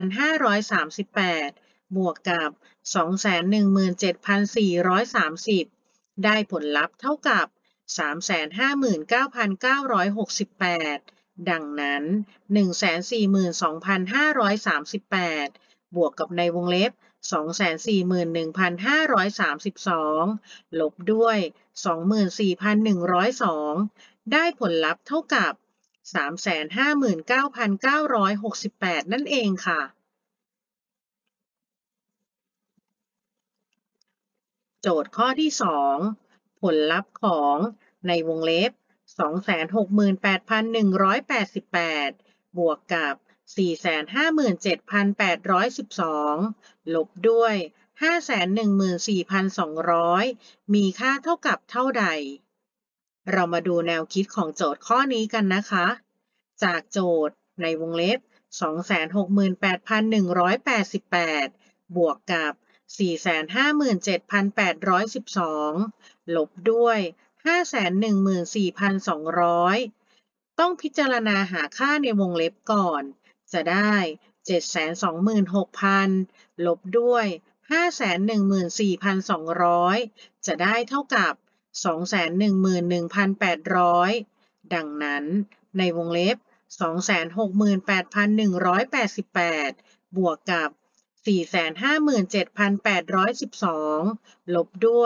538บวกกับ 217,430 ได้ผลลัพธ์เท่ากับ 359,968 ดังนั้น 142,538 บวกกับในวงเล็บ 241,532 ลบด้วย 24,102 ได้ผลลัพธ์เท่ากับ 359,968 นั่นเองค่ะโจทย์ข้อที่ 2 ผลลัพธ์ของในวงเล็บ 268,188 บวกกับ 457,812 ลบด้วย 514,200 มีค่าเท่ากับเท่าใด เรามาดูแนวคิดของโจทย์ข้อนี้กันนะคะ จากโจทย์ในวงเล็บ 268,188 บวกกับ 457,812 ลบด้วย 514,200 ต้องพิจารณาหาค่าในวงเล็บก่อน จะได้ 726,000 ลบด้วย 514,200 จะได้เท่ากับ 211,800 ดังนั้นในวงเล็บ 268,188 บวกกับ 457,812 ลบด้วย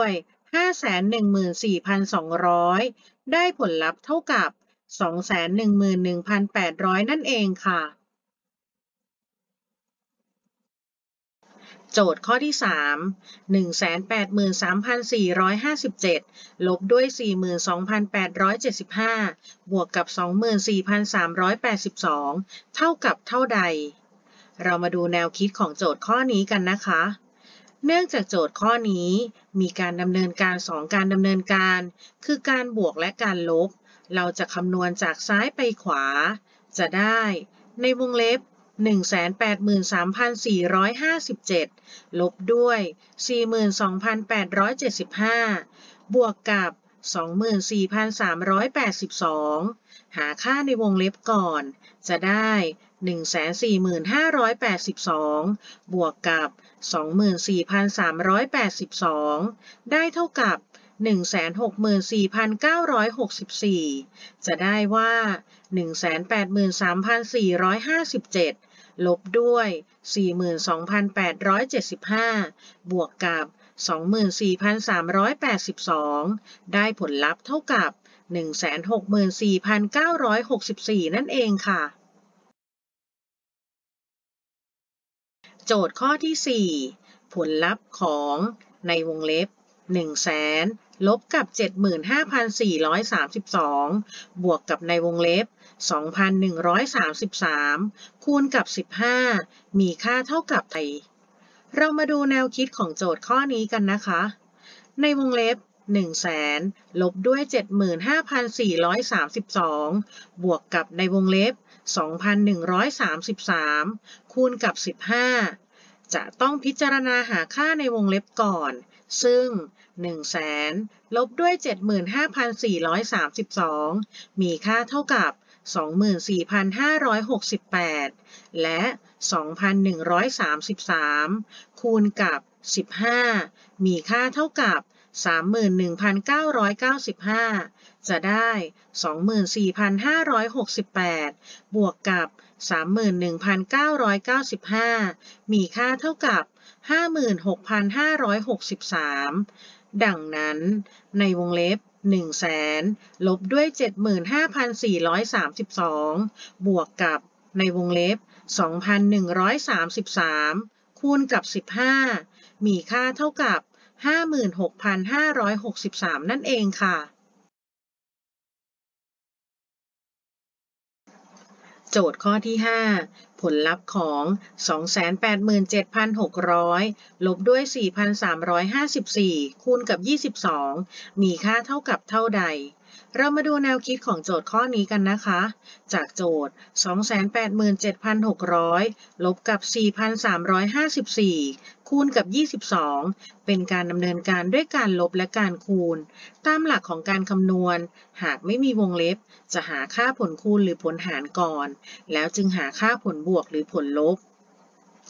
514,200 ได้ผลลัพธ์เท่ากับ 211,800 นั่นเองค่ะ โจทย์ข้อที่ 3 183,457 ลบด้วย 42,875 บวกกับ 24,382 เท่ากับเท่าใด เรามาดูแนวคิดของโจทย์ข้อนี้กันนะคะ เนื่องจากโจทย์ข้อนี้มีการดำเนินการ 2 การดำเนินการ คือการบวกและการลบ เราจะคำนวณจากซ้ายไปขวา จะได้ในวงเล็บ 183,457 ลบด้วย 42,875 บวกกับ 24,382 หาค่าในวงเล็บก่อน จะได้ 145,582 บวกกับ 24,382 ได้เท่ากับ 164,964 จะได้ว่า 183,457 ลบด้วย 42,875 บวกกับ 24,382 ได้ผลลัพธ์เท่ากับ 164,964 นั่นเองค่ะ โจทย์ข้อที่ 4 ผลลัพธ์ของในวงเล็บ 100,000 ลบกับ 75,432 บวกกับในวงเล็บ 2,133 คูณกับ 15 มีค่าเท่ากับใด เรามาดูแนวคิดของโจทย์ข้อนี้กันนะคะ ในวงเล็บ 100,000 ลบด้วย 75,432 บวกกับในวงเล็บ 2,133 คูณกับ 15 จะต้องพิจารณาหาค่าในวงเล็บก่อน ซึ่ง 100,000 ลบด้วย 75,432 มีค่าเท่ากับ 24,568 และ 2,133 คูณกับ 15 มีค่าเท่ากับ 31,995 จะได้ 24,568 บวกกับ 31,995 มีค่าเท่ากับ 56,563 ดังนั้นในวงเล็บ 100,000 ลบด้วย 75,432 บวกกับในวงเล็บ 2,133 คูณกับ 15 มีค่าเท่ากับ 56,563 นั่นเองค่ะโจทย์ข้อที่ 5 ผลลัพธ์ของ 287,600 ลบด้วย 4,354 คูณกับ 22 มีค่าเท่ากับเท่าใด เรามาดูแนวคิดของโจทย์ข้อนี้กันนะคะ จากโจทย์ 287,600 ลบกับ 4,354 คูณกับ 22 เป็นการดำเนินการด้วยการลบและการคูณ ตามหลักของการคำนวณ หากไม่มีวงเล็บ จะหาค่าผลคูณหรือผลหารก่อน แล้วจึงหาค่าผลบวกหรือผลลบ